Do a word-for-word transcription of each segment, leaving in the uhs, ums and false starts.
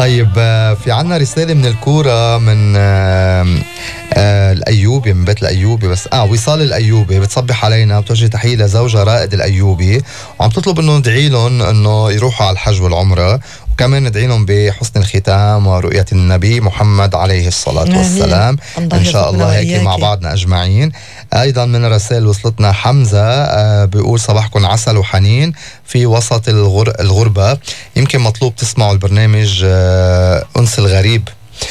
طيب في عنا رسالة من الكورة من آه آه الأيوبي، من بيت الأيوبي، بس آه وصال الأيوبي بتصبح علينا، بتوجه تحية لزوجها رائد الأيوبي، وعم تطلب إنه ندعي لهم إنه يروحوا على الحج والعمرة، وكمان ندعي لهم بحسن الختام ورؤية النبي محمد عليه الصلاة والسلام إن شاء الله هيك مع بعضنا أجمعين. أيضا من الرسائل وصلتنا حمزة آه بيقول صباحكم عسل وحنين في وسط الغر... الغربة، يمكن مطلوب تسمعوا البرنامج آه أنس الغريب.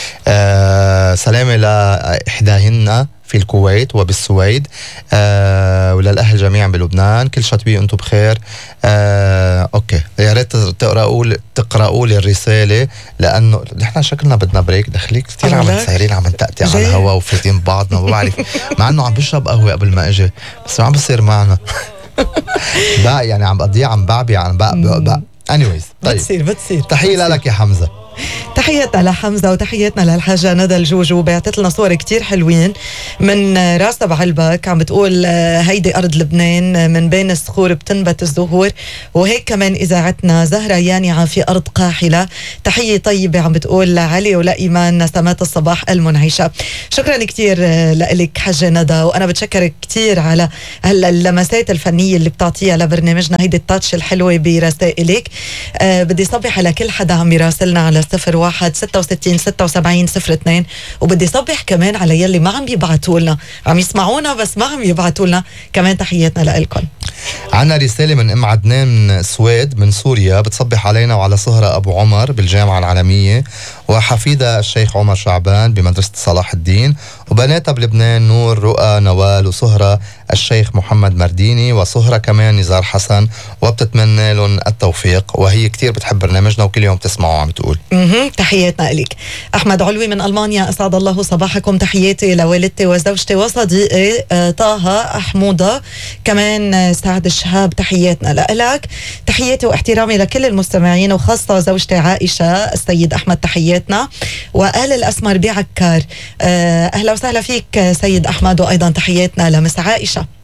آه سلامة لإحداهن في الكويت وبالسويد، آه وللأهل جميعا بلبنان، كل شتوي أنتم بخير. آه أوكي، يا ريت تقرأوا تقرأوا لي الرسالة، لأنه نحن شكلنا بدنا بريك. دخليك كثير عم نسهرين، عم نتأتي على الهواء وفاتين بعضنا، ما بعرف مع إنه عم بشرب قهوة قبل ما أجي، بس ما عم بصير معنا بقى يعني عم بقضيها عم بعبي عم بقى بقى anyways. طيب بتصير بتصير تحية لك يا حمزة. تحياتنا لحمزة وتحياتنا للحاجة ندى الجوجو، بعتت لنا صور كتير حلوين من راسها بعلبك، عم بتقول هيدي أرض لبنان من بين الصخور بتنبت الزهور، وهيك كمان إذاعتنا زهرة يانعة في أرض قاحلة. تحية طيبة عم بتقول لعلي ولإيمان نسمات الصباح المنعشة. شكرا كتير لك حاجة ندى، وأنا بتشكرك كتير على اللمسات الفنية اللي بتعطيها لبرنامجنا، هيدي التاتش الحلوة برسائلك. أه بدي صبح على كل حدا عم يراسلنا على صفر واحد ستة وستين ستة وسبعين صفر اثنين، وبدي صبح كمان على يلي ما عم يبعتوا لنا، عم يسمعونا بس ما عم يبعتوا لنا، كمان تحياتنا لكم. عنا رسالة من أم عدنان سويد من سوريا، بتصبح علينا وعلى سهرة أبو عمر بالجامعة العالمية، وحفيدة الشيخ عمر شعبان بمدرسة صلاح الدين، وبناتها بلبنان نور رؤى نوال وسهرة الشيخ محمد مرديني، وسهرة كمان نزار حسن، وبتتمنى لهم التوفيق، وهي كتير بتحب برنامجنا وكل يوم تسمعوا عم تقول. تحياتنا لك. أحمد علوي من ألمانيا، أسعد الله صباحكم، تحياتي لوالدتي وزوجتي وصديقي طه حمودة، كمان سعد الشهاب، تحياتنا لك. تحياتي واحترامي لكل المستمعين وخاصة زوجتي عائشة السيد أحمد، تحياتنا. وآل الأسمر بعكار، أهلا وسهلا فيك سيد أحمد، وأيضا تحياتنا لمس عائشة.